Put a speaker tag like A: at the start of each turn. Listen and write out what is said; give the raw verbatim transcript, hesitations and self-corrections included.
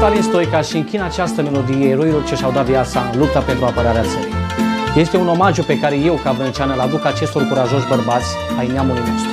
A: Cătălin Stoica și închin această melodie eroilor ce și-au dat viața în lupta pentru apărarea țării. Este un omagiu pe care eu, ca brâncean, îl aduc acestor curajoși bărbați ai neamului nostru.